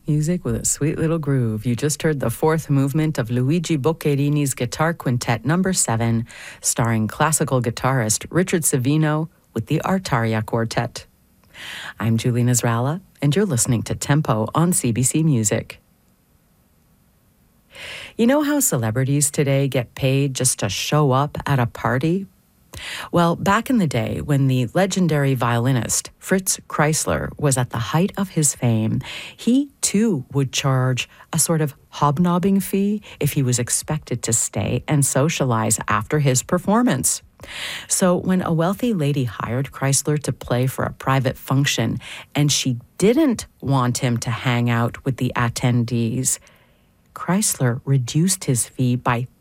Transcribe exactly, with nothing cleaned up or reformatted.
Music with a sweet little groove. You just heard the fourth movement of Luigi Boccherini's Guitar Quintet number seven, starring classical guitarist Richard Savino with the Artaria Quartet. I'm Julie Nasralla, and you're listening to Tempo on C B C Music. You know how celebrities today get paid just to show up at a party? Well, back in the day, when the legendary violinist Fritz Kreisler was at the height of his fame, he too would charge a sort of hobnobbing fee if he was expected to stay and socialize after his performance. So when a wealthy lady hired Kreisler to play for a private function, and she didn't want him to hang out with the attendees, Kreisler reduced his fee by